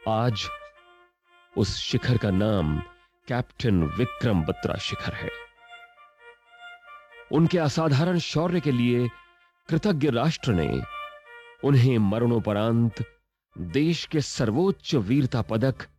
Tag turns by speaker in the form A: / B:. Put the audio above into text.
A: आज उस शिखर का नाम कैप्टन विक्रम बत्रा शिखर है। उनके असाधारण शौर्य के लिए कृतज्ञ राष्ट्र ने उन्हें मरणोपरांत देश के सर्वोच्च वीरता पदक